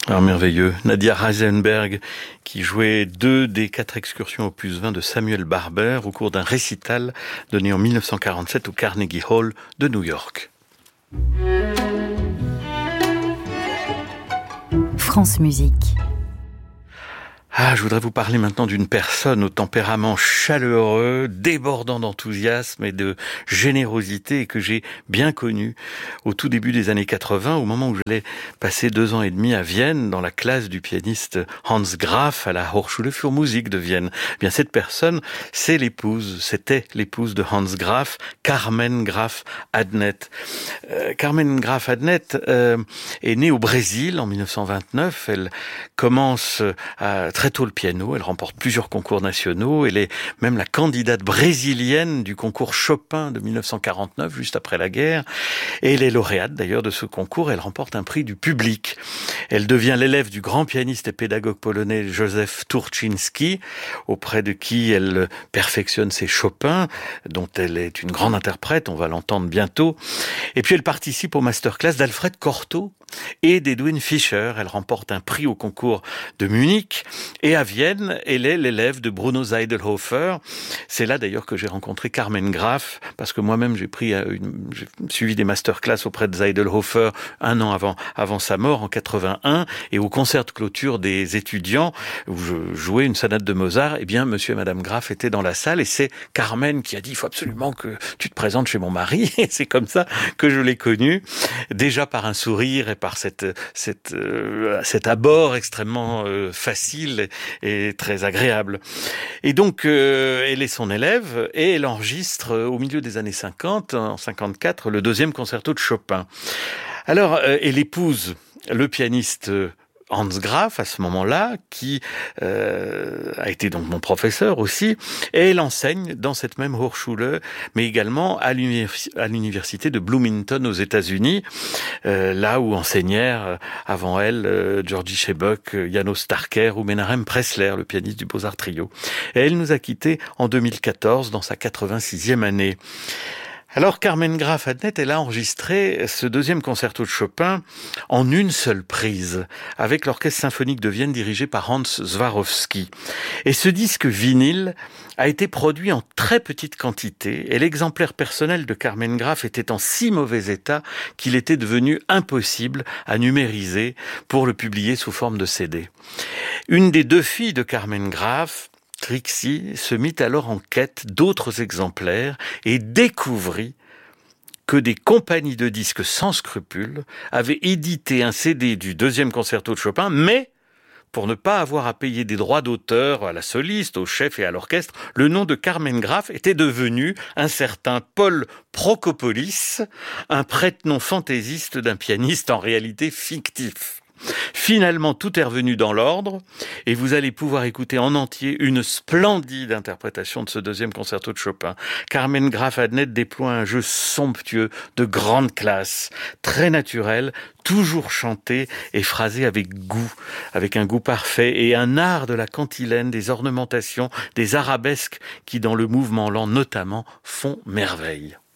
Alors merveilleux. Nadia Reisenberg qui jouait 2 des 4 excursions opus 20 de Samuel Barber au cours d'un récital donné en 1947 au Carnegie Hall de New York. France Musique. Je voudrais vous parler maintenant d'une personne au tempérament chaleureux, débordant d'enthousiasme et de générosité et que j'ai bien connue au tout début des années 80, au moment où j'allais passer 2 ans et demi à Vienne dans la classe du pianiste Hans Graf à la Hochschule für Musik de Vienne. Eh bien, cette personne, c'était l'épouse de Hans Graf, Carmen Graf Adnet. Carmen Graf Adnet est née au Brésil en 1929. Elle commence très tôt le piano, elle remporte plusieurs concours nationaux, elle est même la candidate brésilienne du concours Chopin de 1949, juste après la guerre, et elle est lauréate d'ailleurs de ce concours, elle remporte un prix du public. Elle devient l'élève du grand pianiste et pédagogue polonais Józef Turczynski, auprès de qui elle perfectionne ses Chopins, dont elle est une grande interprète, on va l'entendre bientôt, et puis elle participe au masterclass d'Alfred Cortot et d'Edwin Fischer. Elle remporte un prix au concours de Munich et à Vienne, elle est l'élève de Bruno Zeidelhofer. C'est là d'ailleurs que j'ai rencontré Carmen Graf, parce que moi-même j'ai suivi des masterclass auprès de Zeidelhofer 1 an avant sa mort en 81, et au concert de clôture des étudiants où je jouais une sonate de Mozart, eh bien monsieur et madame Graf étaient dans la salle et c'est Carmen qui a dit: il faut absolument que tu te présentes chez mon mari. Et c'est comme ça que je l'ai connu, déjà par un sourire et par cet abord extrêmement facile et très agréable. Et donc, elle est son élève et elle enregistre au milieu des années 50, en 54, le 2e concerto de Chopin. Alors, elle épouse le pianiste Hans Graf à ce moment-là, qui a été donc mon professeur aussi, et elle enseigne dans cette même Hochschule, mais également à l'université de Bloomington aux États-Unis, là où enseignèrent avant elle Georgi Sebok, János Starker ou Menachem Pressler, le pianiste du Beaux-Arts Trio. Et elle nous a quittés en 2014 dans sa 86e année. Alors Carmen Graf Adnet, elle a enregistré ce 2e concerto de Chopin en une seule prise, avec l'Orchestre symphonique de Vienne dirigé par Hans Swarowski. Et ce disque vinyle a été produit en très petite quantité, et l'exemplaire personnel de Carmen Graf était en si mauvais état qu'il était devenu impossible à numériser pour le publier sous forme de CD. Une des 2 filles de Carmen Graf, Trixie, se mit alors en quête d'autres exemplaires et découvrit que des compagnies de disques sans scrupules avaient édité un CD du 2e concerto de Chopin, mais pour ne pas avoir à payer des droits d'auteur à la soliste, au chef et à l'orchestre, le nom de Carmen Graf était devenu un certain Paul Prokopolis, un prête-nom fantaisiste d'un pianiste en réalité fictif. Finalement, tout est revenu dans l'ordre et vous allez pouvoir écouter en entier une splendide interprétation de ce 2e concerto de Chopin. Carmen Graf Adnet déploie un jeu somptueux de grande classe, très naturel, toujours chanté et phrasé avec goût, avec un goût parfait et un art de la cantilène, des ornementations, des arabesques qui dans le mouvement lent notamment font merveille.